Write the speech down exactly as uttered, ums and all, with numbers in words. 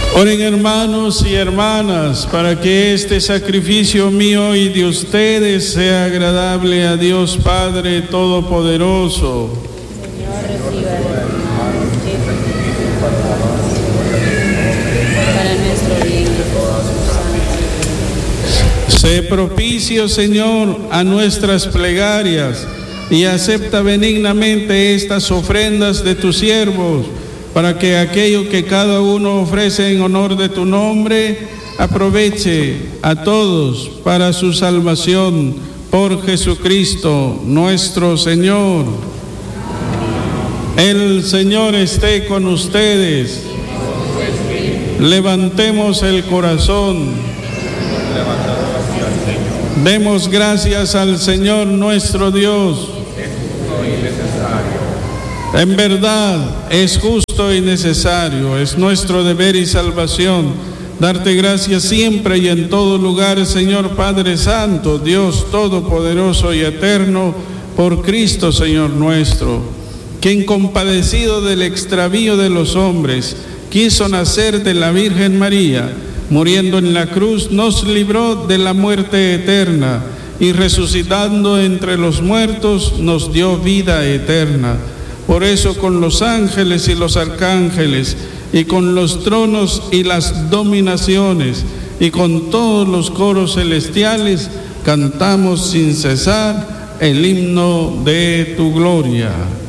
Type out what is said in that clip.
Oren, hermanos y hermanas, para que este sacrificio mío y de ustedes sea agradable a Dios Padre Todopoderoso. Señor, reciba para nuestro bien y por su santa. Sé propicio, Señor, a nuestras plegarias y acepta benignamente estas ofrendas de tus siervos, para que aquello que cada uno ofrece en honor de tu nombre aproveche a todos para su salvación por Jesucristo nuestro Señor. El Señor esté con ustedes. Levantemos el corazón. Demos gracias al Señor nuestro Dios. En verdad es justo y necesario, es nuestro deber y salvación darte gracias siempre y en todo lugar, Señor Padre Santo, Dios Todopoderoso y Eterno, por Cristo Señor nuestro, quien compadecido del extravío de los hombres, quiso nacer de la Virgen María, muriendo en la cruz, nos libró de la muerte eterna y resucitando entre los muertos, nos dio vida eterna. Por eso con los ángeles y los arcángeles, y con los tronos y las dominaciones, y con todos los coros celestiales, cantamos sin cesar el himno de tu gloria.